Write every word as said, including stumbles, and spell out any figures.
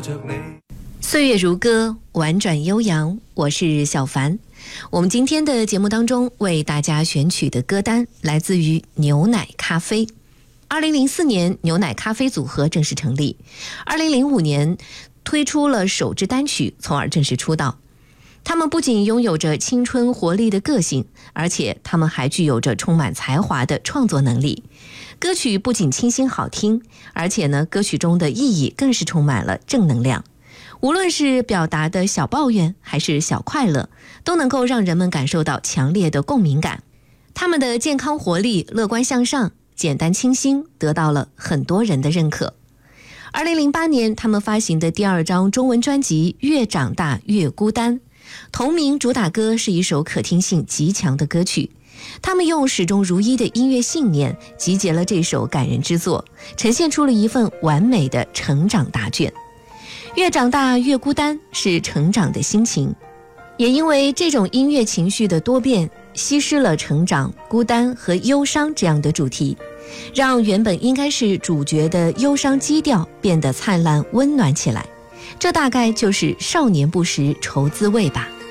着你。 岁月如歌，婉转悠扬，我是小凡。我们今天的节目当中为大家选取的歌单来自于牛奶咖啡。二零零四年，牛奶咖啡组合正式成立。二零零五年推出了首支单曲，从而正式出道。他们不仅拥有着青春活力的个性，而且他们还具有着充满才华的创作能力。歌曲不仅清新好听，而且呢，歌曲中的意义更是充满了正能量。无论是表达的小抱怨还是小快乐，都能够让人们感受到强烈的共鸣感。他们的健康活力、乐观向上、简单清新得到了很多人的认可。二零零八年，他们发行的第二张中文专辑《越长大越孤单》，同名主打歌是一首可听性极强的歌曲。他们用始终如一的音乐信念集结了这首感人之作，呈现出了一份完美的成长答卷。越长大越孤单是成长的心情，也因为这种音乐情绪的多变，稀释了成长、孤单和忧伤这样的主题，让原本应该是主角的忧伤基调变得灿烂温暖起来。这大概就是少年不识愁滋味吧。